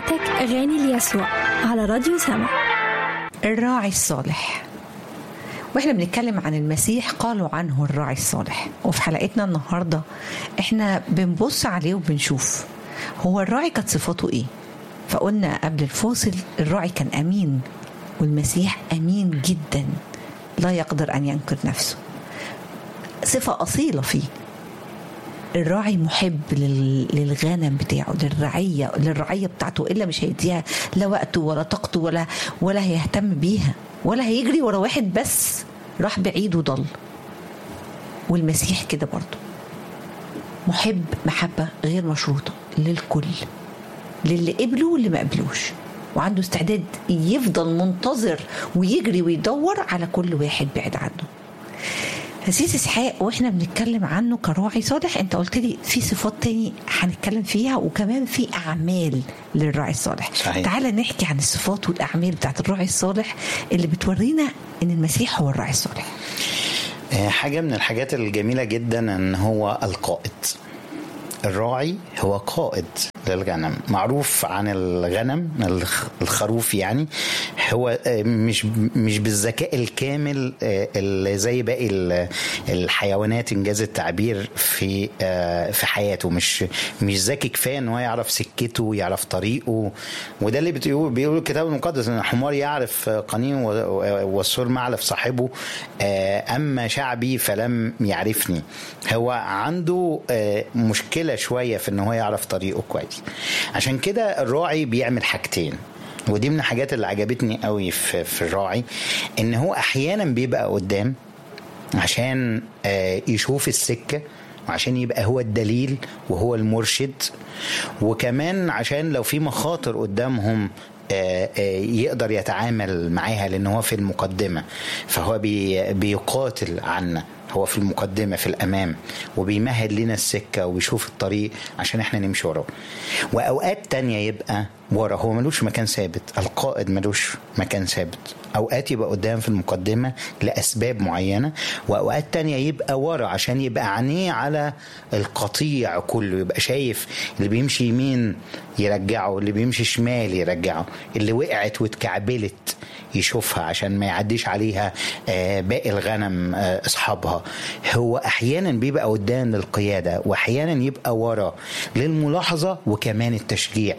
برنامجاتك أغاني ليسوع على راديو سما. الراعي الصالح. واحنا بنتكلم عن المسيح قالوا عنه الراعي الصالح، وفي حلقتنا النهاردة احنا بنبص عليه وبنشوف هو الراعي كانت صفاته ايه. فقلنا قبل الفاصل الراعي كان أمين، والمسيح أمين جدا لا يقدر أن ينكر نفسه، صفة أصيلة فيه. الراعي محب للغنم بتاعه، للرعية بتاعته، إلا مش هيديها لا وقته ولا طاقته ولا هيهتم بيها، ولا هيجري ورا واحد بس راح بعيد وضل. والمسيح كده برضه محب محبة غير مشروطة للكل، للي قبلوا واللي ما قبلوش، وعنده استعداد يفضل منتظر ويجري ويدور على كل واحد بعيد عنه. أسيس إسحاق، وإحنا بنتكلم عنه كراعي صالح، أنت قلت لي في صفات تاني هنتكلم فيها، وكمان في أعمال للراعي الصالح. صحيح. تعالى نحكي عن الصفات والأعمال بتاعت الراعي الصالح اللي بتورينا إن المسيح هو الراعي الصالح. حاجة من الحاجات الجميلة جدا أن هو القائد. الراعي هو قائد للغنم. معروف عن الغنم الخروف، يعني هو مش بالذكاء الكامل اللي زي باقي الحيوانات انجاز التعبير في حياته. مش ذكي كفايه ان هو يعرف سكته ويعرف طريقه، وده اللي بيقول الكتاب المقدس ان الحمار يعرف قنين والسور معلف صاحبه، اما شعبي فلم يعرفني. هو عنده مشكله شويه في ان هو يعرف طريقه كويس. عشان كده الراعي بيعمل حاجتين، ودي من الحاجات اللي عجبتني قوي في الراعي، ان هو احيانا بيبقى قدام عشان يشوف السكة، وعشان يبقى هو الدليل وهو المرشد، وكمان عشان لو في مخاطر قدامهم يقدر يتعامل معاها، لأنه هو في المقدمة، فهو بيقاتل عنا، هو في المقدمة في الأمام، وبيمهد لنا السكة وبيشوف الطريق عشان احنا نمشي وراه. وأوقات تانية يبقى ورا، هو ملوش مكان ثابت. القائد ملوش مكان ثابت، أوقات يبقى قدام في المقدمة لأسباب معينة، وأوقات تانية يبقى ورا عشان يبقى عينيه على القطيع كله، يبقى شايف اللي بيمشي يمين يرجعه، اللي بيمشي شمال يرجعه، اللي وقعت واتكعبلت يشوفها عشان ما يعديش عليها باقي الغنم أصحابها. هو أحيانا بيبقى قدام للقيادة، وأحيانا يبقى ورا للملاحظة وكمان التشجيع.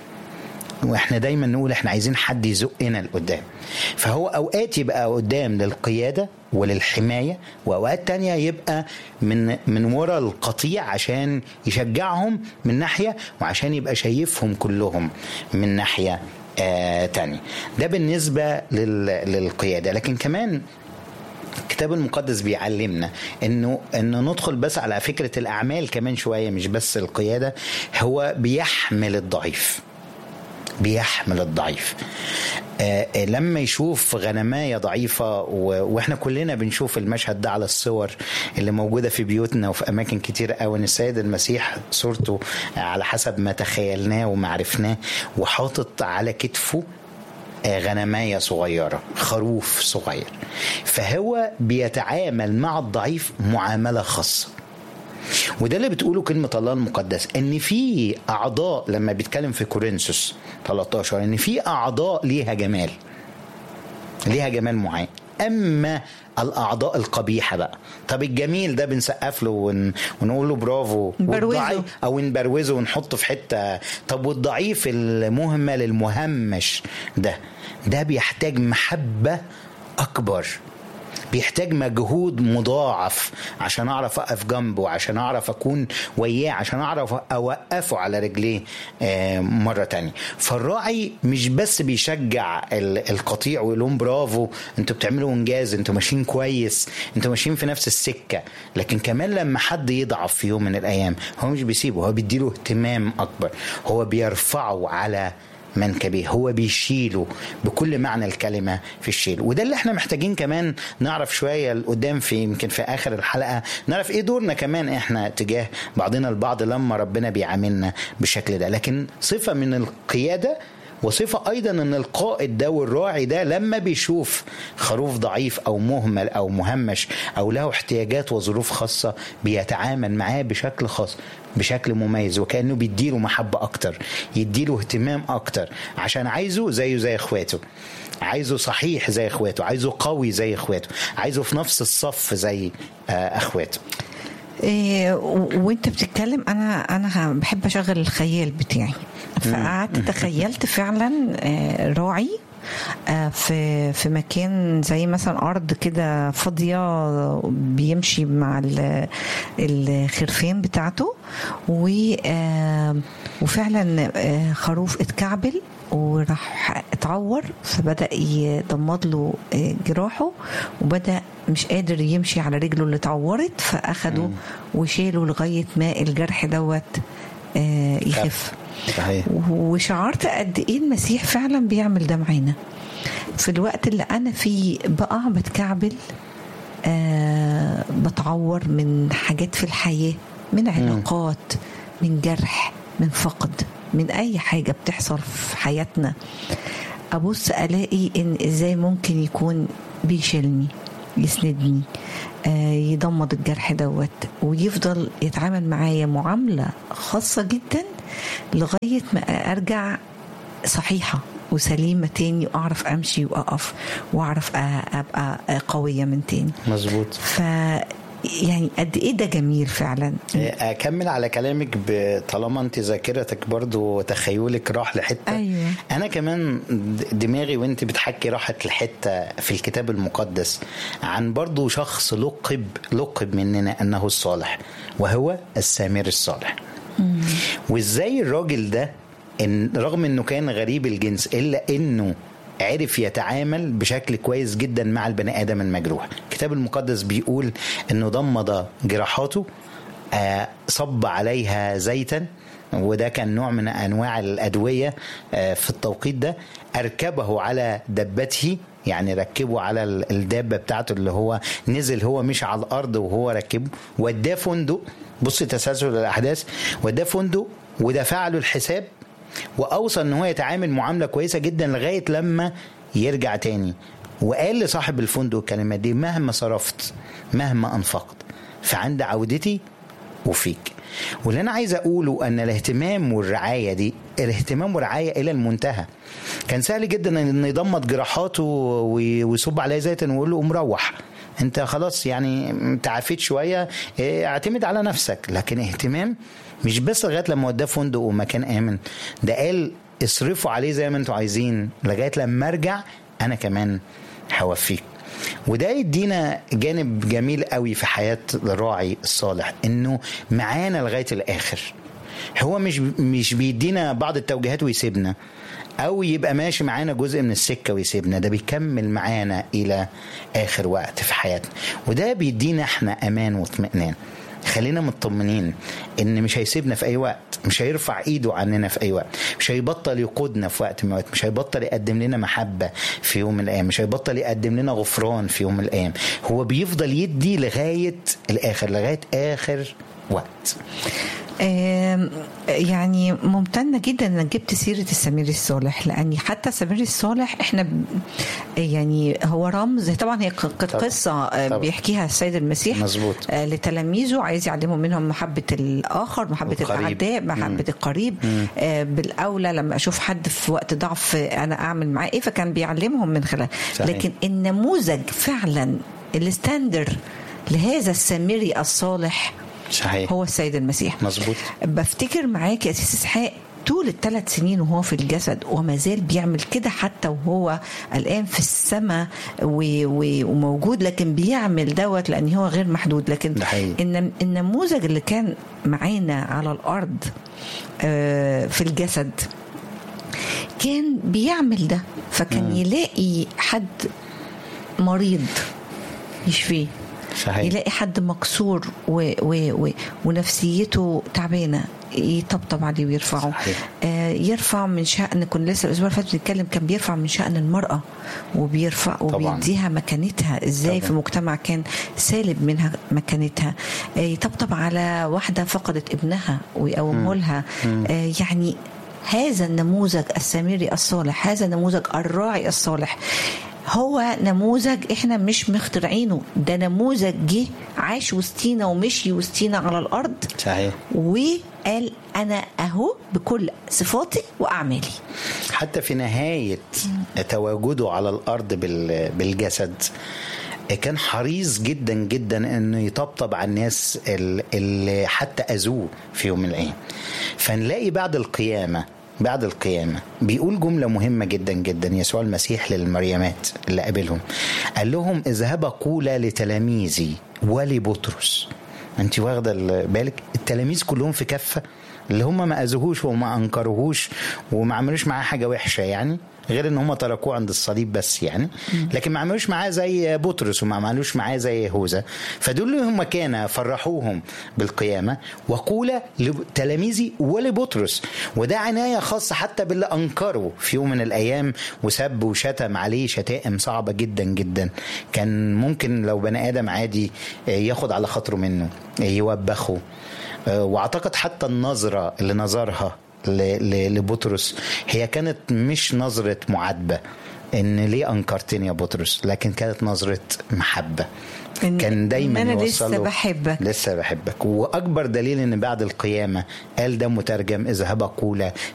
واحنا دايما نقول احنا عايزين حد يزقنا لقدام، فهو اوقات يبقى قدام للقيادة وللحماية، واوقات تانية يبقى من وراء القطيع عشان يشجعهم من ناحية، وعشان يبقى شايفهم كلهم من ناحية تانية. ده بالنسبة للقيادة. لكن كمان الكتاب المقدس بيعلمنا انه ندخل بس على فكرة الاعمال كمان شوية، مش بس القيادة. هو بيحمل الضعيف، بيحمل الضعيف. لما يشوف غنماية ضعيفة، واحنا كلنا بنشوف المشهد ده على الصور اللي موجودة في بيوتنا وفي أماكن كتير قوي، ان السيد المسيح صورته على حسب ما تخيلناه ومعرفناه، وحاطط على كتفه غنماية صغيرة، خروف صغير، فهو بيتعامل مع الضعيف معاملة خاصة. وده اللي بتقوله كلمة الله المقدس، ان في اعضاء، لما بيتكلم في كورنثوس 13 ان في اعضاء ليها جمال معين، اما الاعضاء القبيحة بقى، طب الجميل ده بنسقف له ونقول له برافو، او نبروزه ونحطه في حتة. طب والضعيف المهمل المهمش ده بيحتاج محبة اكبر، بيحتاج مجهود مضاعف عشان أعرف أقف جنبه، عشان أعرف أكون وياه، عشان أعرف أوقفه على رجليه مرة تانية. فالراعي مش بس بيشجع القطيع ويقولون برافو، انتوا بتعملوا إنجاز، انتوا ماشيين كويس، انتوا ماشيين في نفس السكة، لكن كمان لما حد يضعف في يوم من الأيام هو مش بيسيبه، هو بيديله اهتمام أكبر، هو بيرفعه على منكبه، هو بيشيله بكل معنى الكلمة في الشيل. وده اللي احنا محتاجين كمان نعرف شوية لقدام، يمكن في آخر الحلقة نعرف ايه دورنا كمان احنا تجاه بعضنا البعض لما ربنا بيعاملنا بالشكل ده. لكن صفة من القيادة وصفة أيضا أن القائد ده والراعي ده لما بيشوف خروف ضعيف أو مهمل أو مهمش أو له احتياجات وظروف خاصة بيتعامل معاه بشكل خاص، بشكل مميز، وكأنه بيديله محبة أكتر، يديله اهتمام أكتر، عشان عايزه زيه زي إخواته، عايزه صحيح زي إخواته، عايزه قوي زي إخواته، عايزه في نفس الصف زي إخواته. وانت بتتكلم انا بحب اشغل الخيال بتاعي، فقعدت تخيلت فعلا راعي في مكان زي مثلا ارض كده فاضيه بيمشي مع الخرفان بتاعته، وفعلا خروف اتكعبل وراح اتعور، فبدأ يضمد له جراحه وبدأ مش قادر يمشي على رجله اللي اتعورت، فأخده وشيله لغاية ما الجرح دوت يخف. وشعرت قد ايه المسيح فعلا بيعمل ده معانا في الوقت اللي انا فيه بقع بتكعبل، بتعور من حاجات في الحياة، من علاقات، من جرح، من فقد، من اي حاجة بتحصل في حياتنا. ابص الاقي ان ازاي ممكن يكون بيشيلني، يسندني، يضمد الجرح دوت، ويفضل يتعامل معايا معاملة خاصة جدا لغاية ما ارجع صحيحة وسليمة تاني، واعرف امشي واقف واعرف ابقى قوية من تاني. مظبوط. يعني قد ايه ده جميل فعلا. اكمل على كلامك طالما انت ذاكرتك برضو تخيلك راح لحته. أيوة. انا كمان دماغي وانت بتحكي راحت لحته في الكتاب المقدس عن برضو شخص لقب مننا انه الصالح، وهو السامري الصالح. وازاي الراجل ده رغم انه كان غريب الجنس الا انه عرف يتعامل بشكل كويس جدا مع البني آدم المجروح. الكتاب المقدس بيقول انه ضمد جراحاته، صب عليها زيتا، وده كان نوع من انواع الادويه في التوقيت ده، اركبه على دبته، يعني ركبه على الدابه بتاعته اللي هو نزل، هو مش على الارض وهو ركبه، وداه فندق. بص تسلسل الاحداث، وداه فندق ودفع له الحساب، وأوصى أنه هو يتعامل معاملة كويسة جدا لغاية لما يرجع تاني. وقال لصاحب الفندق الكلمات دي: مهما صرفت، مهما أنفقت، فعند عودتي وفيك. واللي أنا عايز أقوله أن الاهتمام والرعاية دي الاهتمام والرعاية إلى المنتهى. كان سهل جدا أن يضمد جراحاته ويصب عليه زيتا ويقول له مروح، انت خلاص يعني تعافيت شوية، اعتمد على نفسك. لكن اهتمام مش بس لغاية لما وداه فندق ومكان آمن، ده قال اصرفوا عليه زي ما انتوا عايزين لغاية لما ارجع انا كمان هوفيك. وده يدينا جانب جميل قوي في حياة الراعي الصالح، انه معانا لغاية الاخر. هو مش بيدينا بعض التوجيهات ويسيبنا، او يبقى ماشي معانا جزء من السكة ويسيبنا، ده بيكمل معانا الى اخر وقت في حياتنا. وده بيدينا احنا امان واطمئنان، خلينا مطمنين ان مش هيسيبنا في اي وقت، مش هيرفع ايده عننا في اي وقت، مش هيبطل يقودنا في وقت من الوقت، مش هيبطل يقدم لنا محبة في يوم من الايام، مش هيبطل يقدم لنا غفران في يوم من الايام. هو بيفضل يدي لغاية الاخر، لغاية اخر وقت. يعني ممتنة جدا انك جبت سيرة السامري الصالح، لاني حتى السامري الصالح احنا يعني هو رمز. طبعا هي كانت قصة بيحكيها السيد المسيح لتلاميذه، عايز يعلمهم منهم محبة الآخر، محبة الأعداء، محبة القريب. بالأولى لما أشوف حد في وقت ضعف أنا أعمل معاه إيه، فكان بيعلمهم من خلال. لكن النموذج فعلا الستاندر لهذا السامري الصالح صحيح هو السيد المسيح. مظبوط. بفتكر معاك يا أسيس إسحاق طول 3 سنين وهو في الجسد، وما زال بيعمل كده حتى وهو الآن في السماء وموجود، لكن بيعمل دوت لأن هو غير محدود. لكن النموذج اللي كان معانا على الأرض في الجسد كان بيعمل ده، فكان يلاقي حد مريض يشفيه، صحيح. يلاقي حد مكسور ونفسيته تعبانه يطبطب عليه ويرفعه. يرفع من شأن، كنا لسه الأسبوع اللي فات بنتكلم، كان بيرفع من شأن المرأة وبيرفع وبيديها مكانتها ازاي طبعا. في مجتمع كان سالب منها مكانتها. يطبطب على واحدة فقدت ابنها ويقومه لها. يعني هذا النموذج السامري الصالح، هذا النموذج الراعي الصالح، هو نموذج احنا مش مخترعينه، ده نموذج جه عاش وسطينا ومشي وسطينا على الارض. صحيح. وقال انا اهو بكل صفاتي واعمالي. حتى في نهاية تواجده على الارض بالجسد كان حريص جدا جدا انه يطبطب على الناس اللي حتى اذوه في يوم من الايام. فنلاقي بعد القيامة بيقول جملة مهمة جدا جدا يسوع المسيح للمريمات اللي قابلهم، قال لهم اذهبا قولا لتلاميذي ولبطرس. انت واخدة بالك التلاميذ كلهم في كفة، اللي هم ما أذوهوش وما أنكروهوش وما عملوش معاه حاجة وحشة يعني، غير ان هم تركوه عند الصليب بس يعني، لكن ما عملوش معاه زي بطرس وما عملوش معاه زي يهوذا. فدول هم كان فرحوهم بالقيامة وقول لتلاميذي ولبطرس. وده عناية خاصة حتى باللي أنكروا في يوم من الأيام وسب وشتم عليه شتائم صعبة جدا جدا، كان ممكن لو بني آدم عادي ياخد على خاطره منه يوبخه. واعتقد حتى النظرة اللي نظرها لبطرس هي كانت مش نظرة معاتبة ان ليه انكرتني يا بطرس، لكن كانت نظرة محبة. كان دايما أنا يوصله لسه بحبك. واكبر دليل ان بعد القيامة قال ده مترجم اذهب قولا